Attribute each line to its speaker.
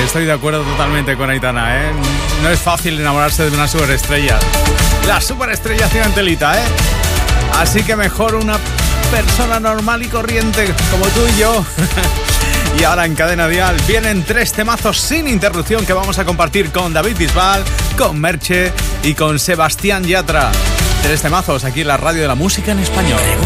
Speaker 1: estoy de acuerdo totalmente con Aitana, ¿eh? No es fácil enamorarse de una superestrella. La superestrella Cimentelita, ¿eh? Así que mejor una persona normal y corriente como tú y yo. Y ahora en Cadena Dial vienen 3 temazos sin interrupción que vamos a compartir con David Bisbal, con Merche y con Sebastián Yatra. 3 temazos aquí en la radio de la música en español.